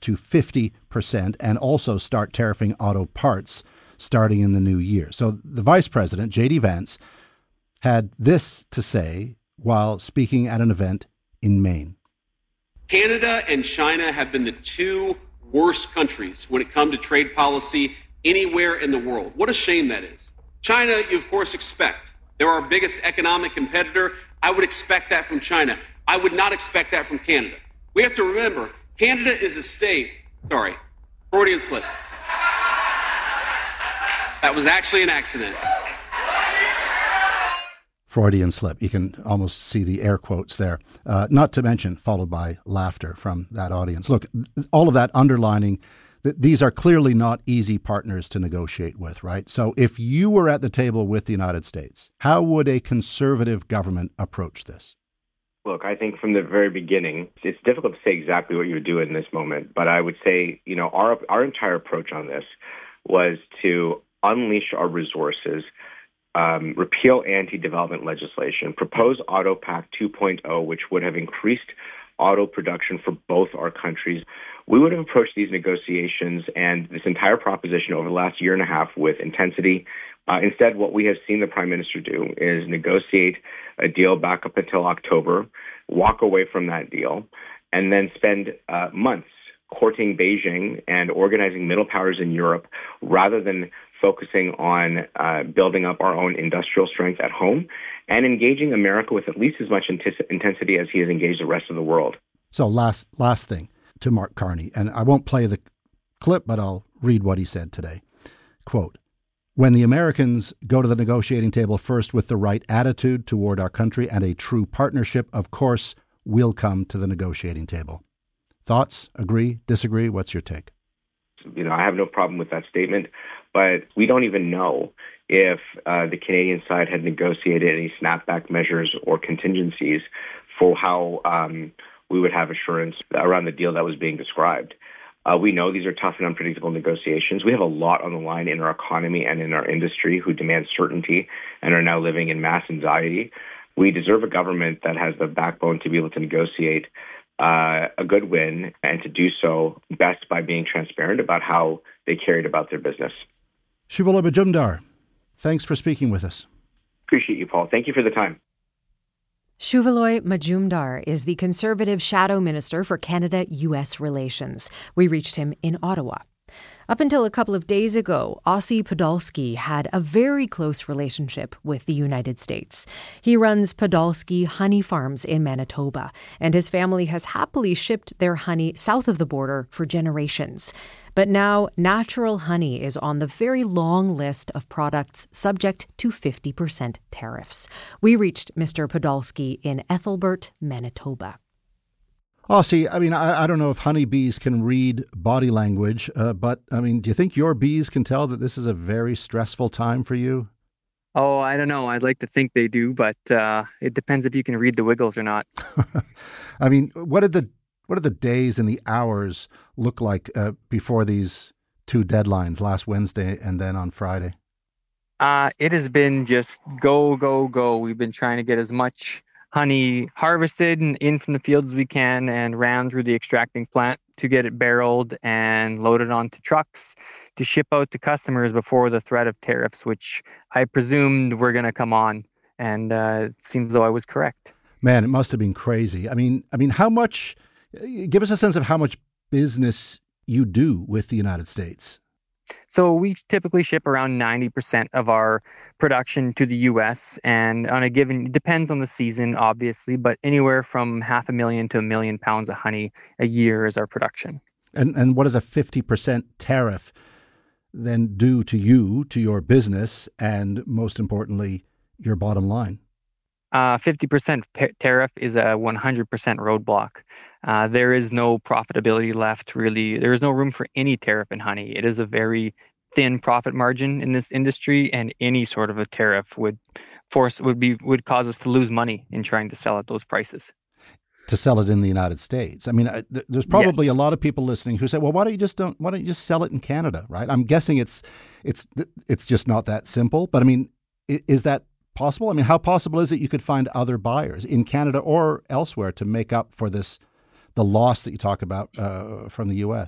to 50% and also start tariffing auto parts starting in the new year. So the vice president, J.D. Vance, had this to say while speaking at an event in Maine. Canada and China have been the two worst countries when it comes to trade policy anywhere in the world. What a shame that is. China, you of course expect. They're our biggest economic competitor. I would expect that from China. I would not expect that from Canada. We have to remember, Canada is a state. Sorry, Freudian slip. That was actually an accident. Freudian slip. You can almost see the air quotes there. Not to mention, followed by laughter from that audience. Look, all of that underlining that these are clearly not easy partners to negotiate with, right? So if you were at the table with the United States, how would a conservative government approach this? Look, I think from the very beginning, it's difficult to say exactly what you would do in this moment, but I would say, our entire approach on this was to unleash our resources, repeal anti-development legislation, propose AutoPact 2.0, which would have increased auto production for both our countries. We would have approached these negotiations and this entire proposition over the last year and a half with intensity. Instead, what we have seen the Prime Minister do is negotiate a deal back up until October, walk away from that deal, and then spend months courting Beijing and organizing middle powers in Europe rather than focusing on building up our own industrial strength at home and engaging America with at least as much intensity as he has engaged the rest of the world. So last thing to Mark Carney, and I won't play the clip, but I'll read what he said today. Quote, "When the Americans go to the negotiating table first with the right attitude toward our country and a true partnership, of course, we'll come to the negotiating table." Thoughts? Agree? Disagree? What's your take? I have no problem with that statement, but we don't even know if the Canadian side had negotiated any snapback measures or contingencies for how we would have assurance around the deal that was being described. We know these are tough and unpredictable negotiations. We have a lot on the line in our economy and in our industry who demand certainty and are now living in mass anxiety. We deserve a government that has the backbone to be able to negotiate a good win and to do so best by being transparent about how they carried about their business. Shuvalo Majumdar, thanks for speaking with us. Appreciate you, Paul. Thank you for the time. Shuvaloy Majumdar is the Conservative Shadow Minister for Canada-U.S. relations. We reached him in Ottawa. Up until a couple of days ago, Ossie Podolsky had a very close relationship with the United States. He runs Podolsky Honey Farms in Manitoba, and his family has happily shipped their honey south of the border for generations. But now, natural honey is on the very long list of products subject to 50% tariffs. We reached Mr. Podolsky in Ethelbert, Manitoba. Ossie, I don't know if honeybees can read body language, but do you think your bees can tell that this is a very stressful time for you? Oh, I don't know. I'd like to think they do, but it depends if you can read the wiggles or not. What did the days and the hours look like before these two deadlines, last Wednesday and then on Friday? It has been just go, go, go. We've been trying to get as much honey harvested and in from the fields as we can and ran through the extracting plant to get it barreled and loaded onto trucks to ship out to customers before the threat of tariffs, which I presumed were going to come on. And it seems though I was correct. Man, it must have been crazy. How much, give us a sense of how much business you do with the United States. So we typically ship around 90% of our production to the U.S. and on a given, it depends on the season, obviously, but anywhere from 500,000 to 1 million pounds of honey a year is our production. And what does a 50% tariff then do to you, to your business, and most importantly, your bottom line? 50% tariff is a 100% roadblock. There is no profitability left, really. There is no room for any tariff in honey. It is a very thin profit margin in this industry, and any sort of a tariff would cause us to lose money in trying to sell at those prices. To sell it in the United States. There's probably Yes. a lot of people listening who say, "Well, why don't you just sell it in Canada?" Right? I'm guessing it's just not that simple. But is that possible? How possible is it you could find other buyers in Canada or elsewhere to make up for the loss that you talk about from the U.S.?